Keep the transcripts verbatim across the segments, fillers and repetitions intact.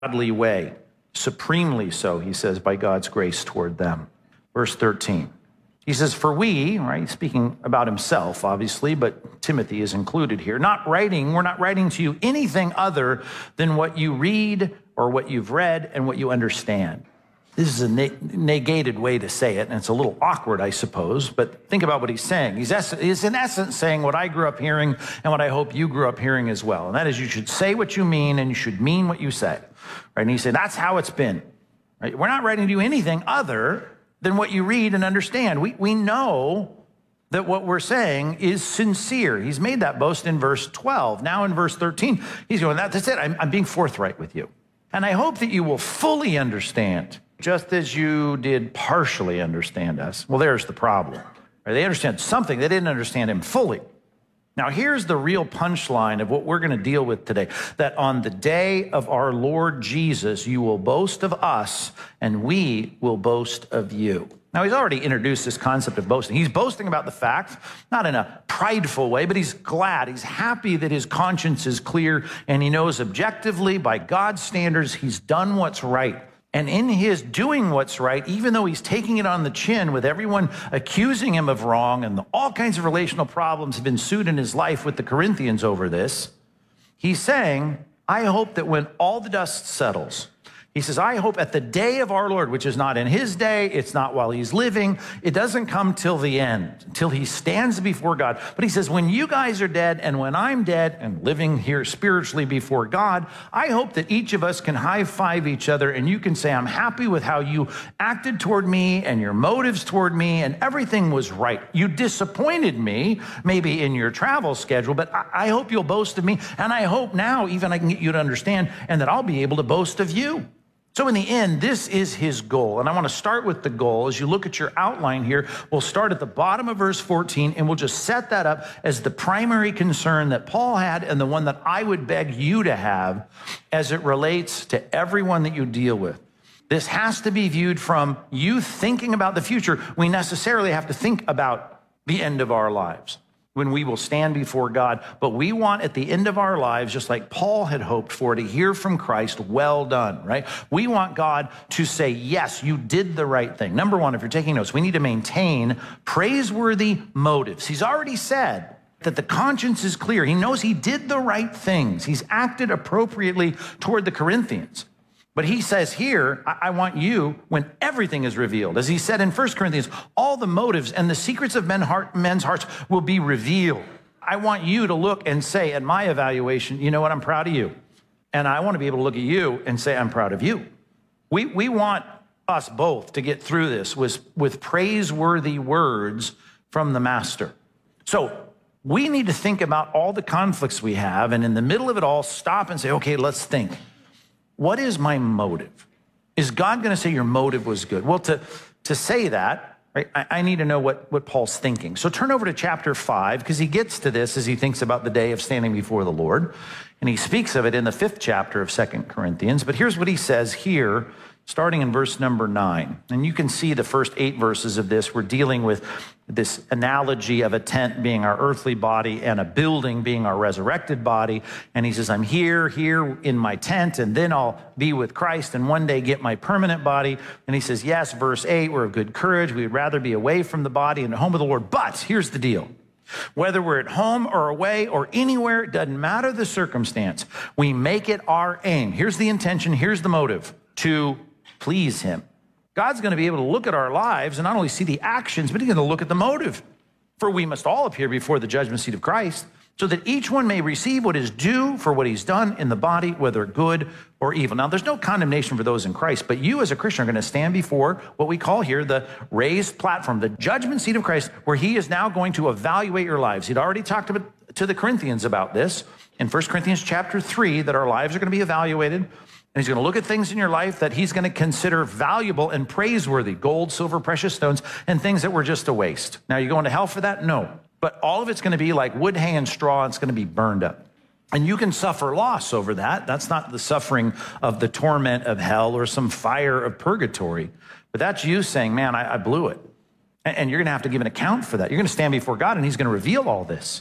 godly way, supremely so, he says, by God's grace toward them. Verse thirteen. He says, for we, right, speaking about himself, obviously, but Timothy is included here, not writing, we're not writing to you anything other than what you read or what you've read and what you understand. This is a negated way to say it, and it's a little awkward, I suppose, but think about what he's saying. He's, he's in essence saying what I grew up hearing and what I hope you grew up hearing as well, and that is you should say what you mean and you should mean what you say. Right? And he said, that's how it's been. Right? We're not writing to you anything other than what you read and understand. We, we know that what we're saying is sincere. He's made that boast in verse twelve. Now in verse thirteen, he's going, that's it. I'm, I'm being forthright with you. And I hope that you will fully understand, just as you did partially understand us. Well, there's the problem. Right? They understand something. They didn't understand him fully. Now, here's the real punchline of what we're going to deal with today, that on the day of our Lord Jesus, you will boast of us, and we will boast of you. Now, he's already introduced this concept of boasting. He's boasting about the fact, not in a prideful way, but he's glad. He's happy that his conscience is clear, and he knows objectively, by God's standards, he's done what's right. And in his doing what's right, even though he's taking it on the chin with everyone accusing him of wrong and all kinds of relational problems have ensued in his life with the Corinthians over this, he's saying, I hope that when all the dust settles, he says, I hope at the day of our Lord, which is not in his day, it's not while he's living, it doesn't come till the end, till he stands before God. But he says, when you guys are dead and when I'm dead and living here spiritually before God, I hope that each of us can high-five each other and you can say, I'm happy with how you acted toward me and your motives toward me and everything was right. You disappointed me, maybe in your travel schedule, but I, I hope you'll boast of me. And I hope now even I can get you to understand and that I'll be able to boast of you. So in the end, this is his goal. And I want to start with the goal. As you look at your outline here, we'll start at the bottom of verse fourteen, and we'll just set that up as the primary concern that Paul had and the one that I would beg you to have as it relates to everyone that you deal with. This has to be viewed from you thinking about the future. We necessarily have to think about the end of our lives, when we will stand before God. But we want at the end of our lives, just like Paul had hoped for, to hear from Christ, well done, right? We want God to say, yes, you did the right thing. Number one, if you're taking notes, we need to maintain praiseworthy motives. He's already said that the conscience is clear. He knows he did the right things. He's acted appropriately toward the Corinthians. But he says here, I want you, when everything is revealed, as he said in First Corinthians, all the motives and the secrets of men heart, men's hearts will be revealed. I want you to look and say, at my evaluation, you know what, I'm proud of you. And I want to be able to look at you and say, I'm proud of you. We, we want us both to get through this with, with praiseworthy words from the Master. So we need to think about all the conflicts we have, and in the middle of it all, stop and say, okay, let's think. What is my motive? Is God going to say your motive was good? Well, to, to say that, right, I, I need to know what, what Paul's thinking. So turn over to chapter five, because he gets to this as he thinks about the day of standing before the Lord. And he speaks of it in the fifth chapter of Second Corinthians. But here's what he says here, starting in verse number nine. And you can see the first eight verses of this. We're dealing with this analogy of a tent being our earthly body and a building being our resurrected body. And he says, I'm here, here in my tent, and then I'll be with Christ and one day get my permanent body. And he says, yes, verse eight, we're of good courage. We would rather be away from the body and at home with the Lord. But here's the deal. Whether we're at home or away or anywhere, it doesn't matter the circumstance. We make it our aim. Here's the intention. Here's the motive: to please him. God's going to be able to look at our lives and not only see the actions, but he's going to look at the motive. For we must all appear before the judgment seat of Christ, so that each one may receive what is due for what he's done in the body, whether good or evil. Now, there's no condemnation for those in Christ, but you as a Christian are going to stand before what we call here the raised platform, the judgment seat of Christ, where he is now going to evaluate your lives. He'd already talked about, to the Corinthians about this in First Corinthians chapter three, that our lives are going to be evaluated. And he's going to look at things in your life that he's going to consider valuable and praiseworthy, gold, silver, precious stones, and things that were just a waste. Now, you going to hell for that? No. But all of it's going to be like wood, hay, and straw. It's going to be burned up. And you can suffer loss over that. That's not the suffering of the torment of hell or some fire of purgatory. But that's you saying, man, I, I blew it. And, and you're going to have to give an account for that. You're going to stand before God, and he's going to reveal all this.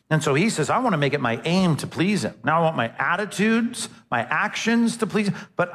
And so he says, I want to make it my aim to please him. Now I want my attitudes, my actions to please him, but